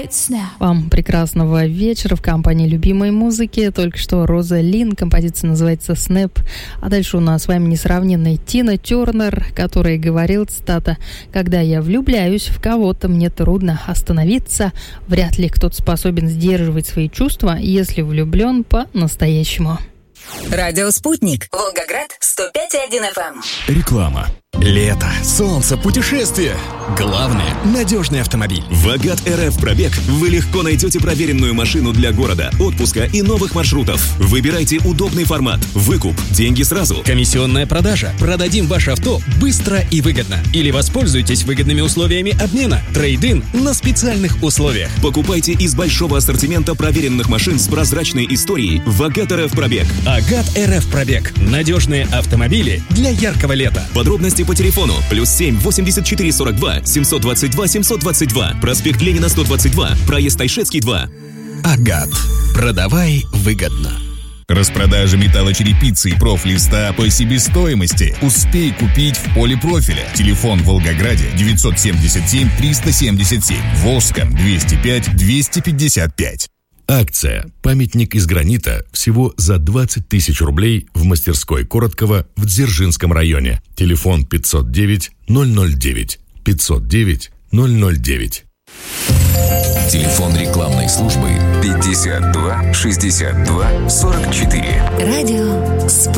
Вам прекрасного вечера в компании любимой музыки. Только что Роза Лин, композиция называется «Снэп». А дальше у нас с вами несравненная Тина Тернер, которая говорил, цитата: «Когда я влюбляюсь в кого-то, мне трудно остановиться. Вряд ли кто-то способен сдерживать свои чувства, если влюблен по-настоящему». Радио «Спутник». Волгоград, 105,1 FM. Реклама. Лето, солнце, путешествия. Главное – надежный автомобиль. В Агат РФ Пробег вы легко найдете проверенную машину для города, отпуска и новых маршрутов. Выбирайте удобный формат. Выкуп, деньги сразу. Комиссионная продажа. Продадим ваше авто быстро и выгодно. Или воспользуйтесь выгодными условиями обмена. Трейд-ин на специальных условиях. Покупайте из большого ассортимента проверенных машин с прозрачной историей в Агат РФ Пробег. Агат РФ Пробег. Надежные автомобили для яркого лета. Подробности по телефону +7 84 42 722 722, проспект Ленина 122, проезд Тайшетский 2. Агат. Продавай выгодно. Распродажа металлочерепицы и профлиста по себестоимости. Успей купить в полипрофиля. Телефон в Волгограде 977 377, Волжском 205 255. Акция «Памятник из гранита» всего за 20 тысяч рублей в мастерской Короткова в Дзержинском районе. Телефон 509 009 509 009. Телефон рекламной службы 52 62 44. Радио «Спутник».